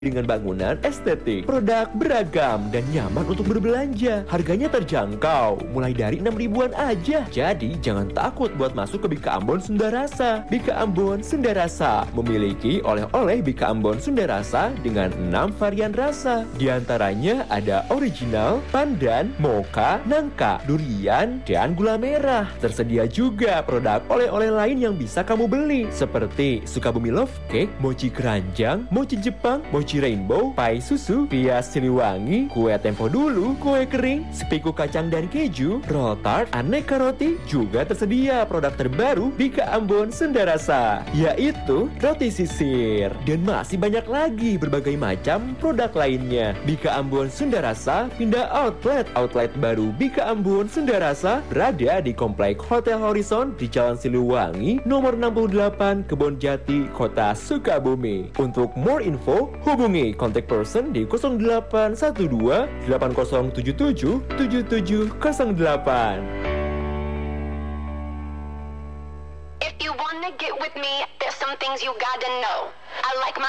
dengan bangunan estetik, produk beragam dan nyaman untuk berbelanja. Harganya terjangkau, mulai dari 6 ribuan aja. Jadi jangan takut buat masuk ke Bika Ambon Sunda Rasa. Bika Ambon Sunda Rasa memiliki oleh-oleh Bika Ambon Sunda Rasa dengan 6 varian rasa. Di antaranya ada original, pandan, mocha, nangka, durian, dan gula merah. Tersedia juga produk oleh-oleh lain yang bisa kamu beli seperti Sukabumi Love Cake, mochi keranjang, mochi Jepang, mochi rainbow, pai susu, pias Siliwangi, kue tempo dulu, kue kering, sepiku kacang dan keju, roll tart, aneka roti. Juga tersedia produk terbaru Bika Ambon Sunda Rasa, yaitu roti sisir. Dan masih banyak lagi berbagai macam produk lainnya. Bika Ambon Sunda Rasa pindah outlet. Outlet baru Bika Ambon Sunda Rasa berada di Komplek Hotel Horizon di Jalan Siliwangi, nomor 68, Kebon Jati, Kota Sukabumi. Untuk more info, hubungi contact person di 0812 8077 7708. If you wanna get with me, there's some things you gotta know. I like my